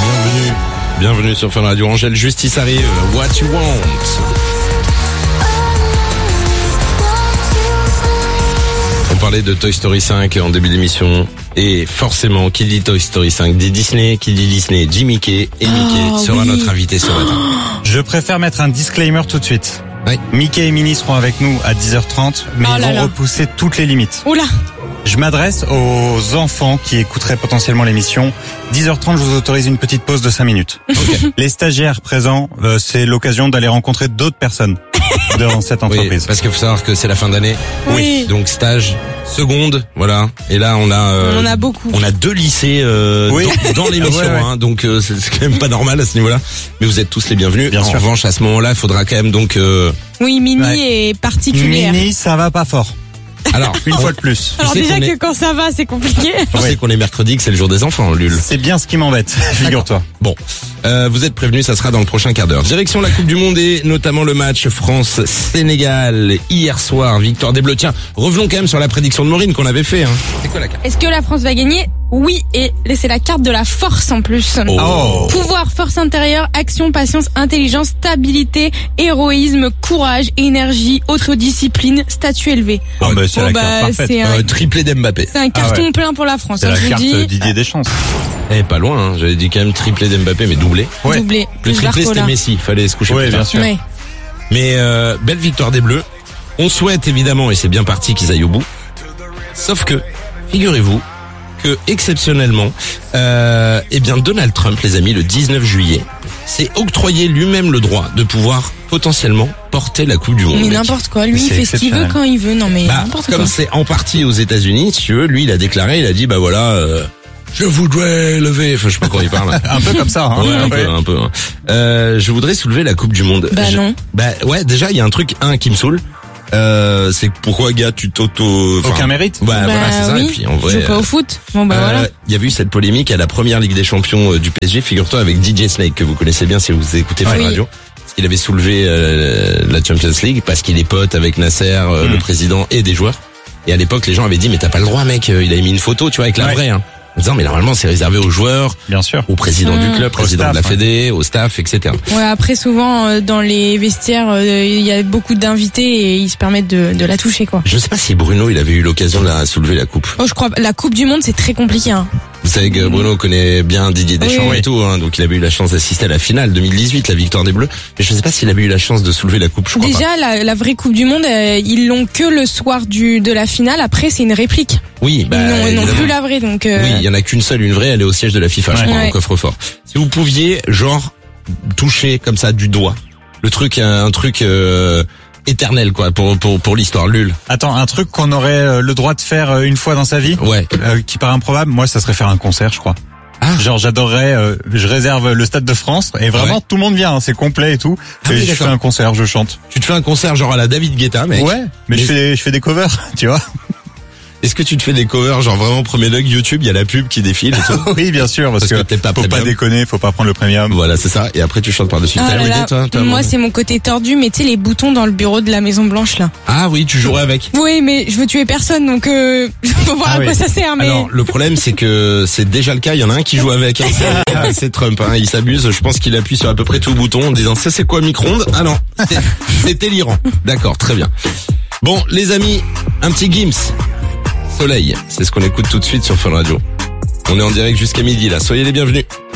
Bienvenue sur Fun Radio. Angèle Justice arrive. What you want? On parlait de Toy Story 5 en début d'émission. Et forcément, qui dit Toy Story 5 dit Disney, qui dit Disney dit Mickey. Et Mickey sera notre invité ce matin. Je préfère mettre un disclaimer tout de suite. Oui. Mickey et Minnie seront avec nous à 10h30, mais ils vont repousser toutes les limites. Oula. Je m'adresse aux enfants qui écouteraient potentiellement l'émission. 10h30, je vous autorise une petite pause de 5 minutes. Okay. Les stagiaires présents, c'est l'occasion d'aller rencontrer d'autres personnes dans cette entreprise. Oui, parce qu'il faut savoir que c'est la fin d'année. Oui. Donc stage, seconde, voilà. Et là, on a beaucoup. On a 2 lycées dans l'émission, ouais. hein, donc c'est quand même pas normal à ce niveau-là. Mais vous êtes tous les bienvenus. Bien en sûr. revanche, à ce moment-là, il faudra quand même donc. Oui, Minnie est particulière. Minnie, ça va pas fort. Alors, Une fois de plus. Alors sais déjà qu'on que est- quand ça va, c'est compliqué. Je sais qu'on est mercredi, que c'est le jour des enfants, Lul. C'est bien ce qui m'embête, figure-toi. Bon, vous êtes prévenus, ça sera dans le prochain quart d'heure. Direction la Coupe du Monde et notamment le match France-Sénégal hier soir, victoire des Bleus. Tiens, revenons quand même sur la prédiction de Maureen qu'on avait fait. Hein. C'est quoi la carte? Est-ce que la France va gagner? Oui, et c'est la carte de la force en plus. Oh. Pouvoir, force intérieure, action, patience, intelligence, stabilité, héroïsme, courage, énergie, autodiscipline, statut élevé. Ah bah, c'est la carte parfaite. C'est Triplé d'Mbappé. un carton plein pour la France. C'est hein, la je vous carte dis. Didier Deschamps. Eh, pas loin, hein. J'avais dit quand même triplé d'Mbappé, mais doublé. Ouais. Doublé. Le Plus triplé, c'était Barcola. Messi. Fallait se coucher Ouais, plus tard. bien sûr. Ouais. Mais belle victoire des Bleus. On souhaite évidemment, et c'est bien parti, qu'ils aillent au bout. Sauf que, figurez-vous, que exceptionnellement, eh bien Donald Trump, les amis, le 19 juillet, s'est octroyé lui-même le droit de pouvoir potentiellement porter la Coupe du Monde. Mais mec. n'importe quoi. Lui, il C'est fait ce qu'il veut exceptionnel. quand il veut. Non, mais Bah, n'importe comme quoi. c'est en partie aux États-Unis, si tu veux, lui, il a déclaré, il a dit, bah voilà, je voudrais lever, enfin je sais pas quand il parle. Un peu comme ça, hein. Ouais, un peu. Hein. Je voudrais soulever la Coupe du Monde. Bah non. Bah ouais, déjà il y a un truc qui me saoule. C'est pourquoi gars tu t'auto. Aucun mérite. Bah, voilà, c'est ça. oui. Et puis en Je vrai. joue pas au foot. Bon bah voilà. Il y a eu cette polémique à la première Ligue des Champions du PSG, figure-toi, avec DJ Snake que vous connaissez bien si vous écoutez Fun Oui. Radio. Parce qu'il avait soulevé la Champions League parce qu'il est pote avec Nasser, le président et des joueurs. Et à l'époque, les gens avaient dit mais t'as pas le droit, mec. Il avait mis une photo, tu vois, avec la Ouais. vraie. Hein. En disant mais normalement c'est réservé aux joueurs, Bien sûr. au président du club, président staff, de la ouais. Fédé, au staff, etc. Ouais, après souvent dans les vestiaires, il y a beaucoup d'invités et ils se permettent de la toucher quoi. Je sais pas si Bruno il avait eu l'occasion de la soulever la coupe. Oh, je crois la Coupe du Monde c'est très compliqué. Hein. Vous savez que Bruno connaît bien Didier Deschamps Oui. et tout, hein, donc il avait eu la chance d'assister à la finale 2018, la victoire des Bleus. Mais je sais pas s'il avait eu la chance de soulever la coupe, je crois pas. Déjà la vraie Coupe du Monde, ils l'ont que le soir de la finale. Après c'est une réplique. Oui, bah ils n'ont évidemment. plus la vraie donc. Oui, il y en a qu'une seule, une vraie, elle est au siège de la FIFA, je Ouais. crois, Ouais. au coffre-fort. Si vous pouviez, genre, toucher comme ça du doigt, le truc, un truc éternel, quoi, pour l'histoire, Lul. Attends, un truc qu'on aurait le droit de faire une fois dans sa vie, Ouais. qui paraît improbable, moi ça serait faire un concert, je crois. Ah. Genre j'adorerais, je réserve le Stade de France et vraiment Ouais. tout le monde vient, hein, c'est complet et tout. Ah et oui, je d'accord. fais un concert, je chante. Tu te fais un concert genre à la David Guetta, mec. Ouais, mais je fais des covers, tu vois. Est-ce que tu te fais des covers, genre vraiment premier log YouTube, il y a la pub qui défile et tout? Oui, bien sûr, parce que t'es pas faut pas premium. déconner, faut pas prendre le premium. Voilà, c'est ça. Et après, tu chantes par-dessus. Ah T'as là une là, idée, toi moi Amandine c'est mon côté tordu, mais tu sais les boutons dans le bureau de la Maison Blanche là. Ah oui, tu jouerais avec. Oui, mais je veux tuer personne donc faut voir Ah à oui. quoi ça sert. Mais Alors, le problème, c'est que c'est déjà le cas. Il y en a un qui joue avec. Hein. C'est Trump. Hein. Il s'abuse. Je pense qu'il appuie sur à peu près tout le bouton en disant ça, c'est quoi micro-ondes? Ah non, c'était l'Iran. D'accord, très bien. Bon, les amis, un petit Gims. Soleil, c'est ce qu'on écoute tout de suite sur Fun Radio. On est en direct jusqu'à midi là. Soyez les bienvenus.